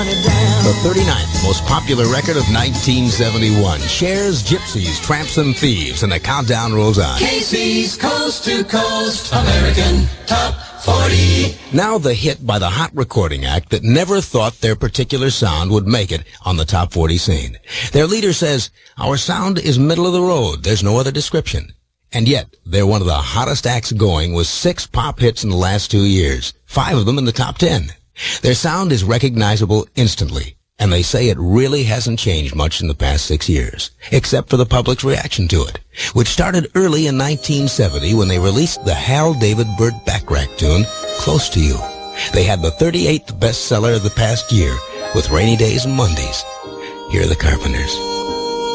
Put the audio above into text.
The 39th most popular record of 1971. Shares, Gypsies, Tramps, and Thieves, and the countdown rolls on. Casey's Coast to Coast American Top 40. Now the hit by the Hot Recording Act that never thought their particular sound would make it on the top 40 scene. Their leader says, "Our sound is middle of the road. There's no other description." And yet, they're one of the hottest acts going with 6 pop hits in the last 2 years, 5 of them in the top 10. Their sound is recognizable instantly, and they say it really hasn't changed much in the past 6 years, except for the public's reaction to it, which started early in 1970 when they released the Hal David Burt Bacharach tune, Close to You. They had the 38th bestseller of the past year with Rainy Days and Mondays. Here are the Carpenters.